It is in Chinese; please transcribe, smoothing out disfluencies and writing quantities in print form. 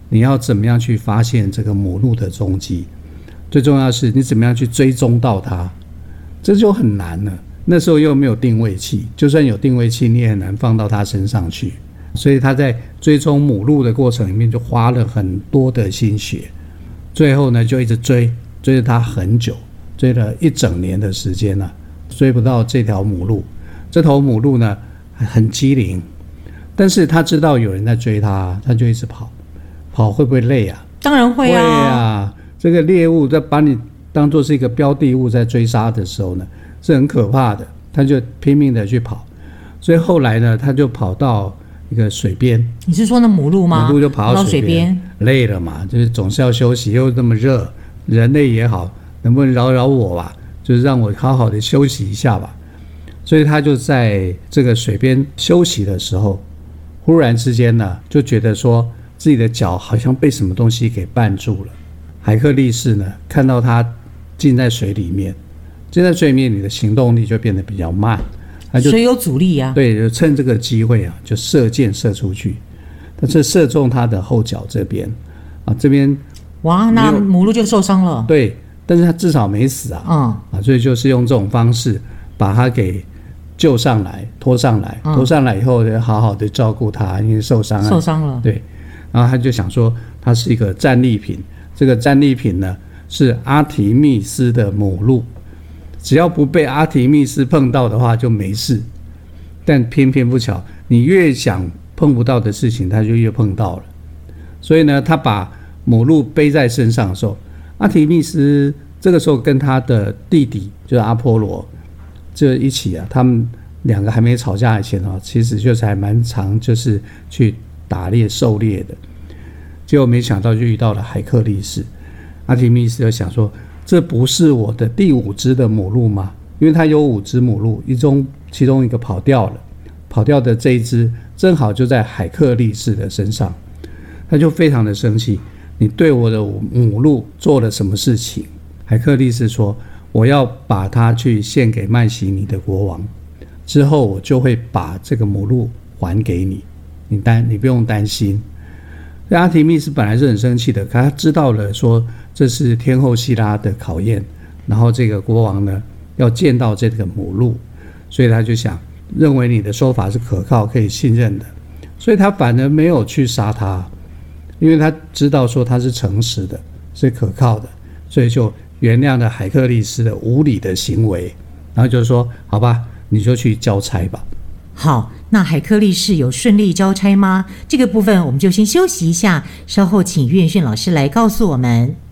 你要怎么样去发现这个母鹿的踪迹？最重要的是你怎么样去追踪到它，这就很难了。那时候又没有定位器，就算有定位器你也很难放到它身上去，所以他在追踪母鹿的过程里面就花了很多的心血，最后呢就一直追着它很久，追了1整年的时间了，追不到这条母鹿。这头母鹿呢很机灵，但是他知道有人在追他，他就一直跑。跑会不会累啊？ 当然会啊。 会啊，这个猎物在把你当作是一个标的物在追杀的时候呢，是很可怕的。他就拼命的去跑，所以后来呢，他就跑到一个水边。 你是说那母鹿吗？ 母鹿就跑到水边，累了嘛，就是总是要休息，又那么热，人类也好，能不能饶饶我吧？就是让我好好的休息一下吧。所以他就在这个水边休息的时候，忽然之间呢，就觉得说自己的脚好像被什么东西给绊住了。海克力士呢，看到他浸在水里面，浸在水里面，你的行动力就变得比较慢，他就水有阻力啊。 对，就趁这个机会啊，就射箭射出去，但是射中他的后脚这边啊，这边哇，那母鹿就受伤了。 对，但是他至少没死啊，所以就是用这种方式把他给救上来，拖上来，拖上来以后就好好的照顾他，因为受伤了。对，然后他就想说，他是一个战利品。这个战利品呢，是阿提密斯的母鹿，只要不被阿提密斯碰到的话就没事。但偏偏不巧，你越想碰不到的事情，他就越碰到了。所以呢，他把母鹿背在身上的时候，阿提密斯这个时候跟他的弟弟就是阿波罗就一起啊，他们2个还没吵架以前啊，其实就是还蛮常就是去打猎狩猎的。结果没想到就遇到了海克力士。阿提密斯就想说，这不是我的第5只的母鹿吗？因为他有5只母鹿，其中一个跑掉了，跑掉的这一只正好就在海克力士的身上。他就非常的生气，你对我的母鹿做了什么事情？海克力士说，我要把它去献给麦西尼的国王，之后我就会把这个母鹿还给你，你不用担心。阿提密斯本来是很生气的，可他知道了说这是天后希拉的考验，然后这个国王呢要见到这个母鹿，所以他就想认为你的说法是可靠可以信任的，所以他反而没有去杀他，因为他知道说他是诚实的，是可靠的，所以就原谅了海克力士的无理的行为，然后就说好吧，你就去交差吧。 好，那海克力士有顺利交差吗？这个部分我们就先休息一下，稍后请岳炫老师来告诉我们。